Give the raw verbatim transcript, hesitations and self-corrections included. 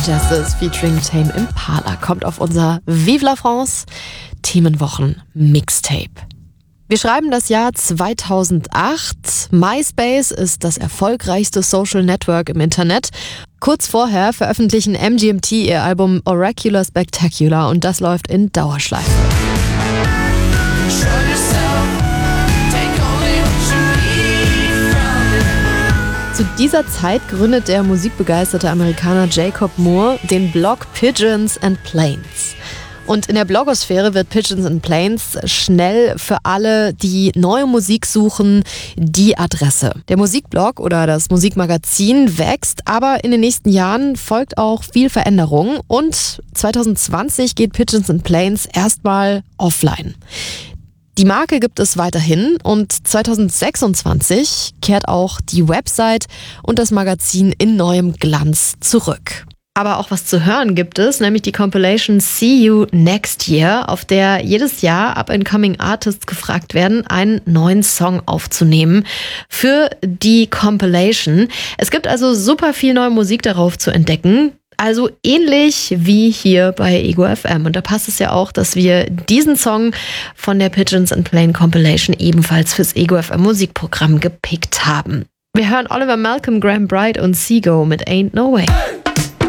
Justice featuring Tame Impala kommt auf unser Vive la France Themenwochen Mixtape. Wir schreiben das Jahr zweitausendacht. MySpace ist das erfolgreichste Social Network im Internet. Kurz vorher veröffentlichen M G M T ihr Album Oracular Spectacular und das läuft in Dauerschleife. Zu dieser Zeit gründet der musikbegeisterte Amerikaner Jacob Moore den Blog Pigeons and Planes. Und in der Blogosphäre wird Pigeons and Planes schnell für alle, die neue Musik suchen, die Adresse. Der Musikblog oder das Musikmagazin wächst, aber in den nächsten Jahren folgt auch viel Veränderung und zwanzig zwanzig geht Pigeons and Planes erstmal offline. Die Marke gibt es weiterhin und zwanzig sechsundzwanzig kehrt auch die Website und das Magazin in neuem Glanz zurück. Aber auch was zu hören gibt es, nämlich die Compilation See You Next Year, auf der jedes Jahr Up-and-Coming Artists gefragt werden, einen neuen Song aufzunehmen für die Compilation. Es gibt also super viel neue Musik darauf zu entdecken. Also ähnlich wie hier bei Ego F M. Und da passt es ja auch, dass wir diesen Song von der Pigeons and Plane Compilation ebenfalls fürs Ego F M Musikprogramm gepickt haben. Wir hören Oliver Malcolm, Graham Bright und Seago mit Ain't No Way.